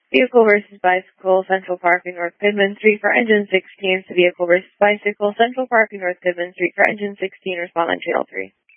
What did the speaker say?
Vehicle versus bicycle, Central Parking, North Goodman Street for engine 16. Vehicle versus bicycle, Central Parking, North Goodman Street for engine 16. Respond on channel 3.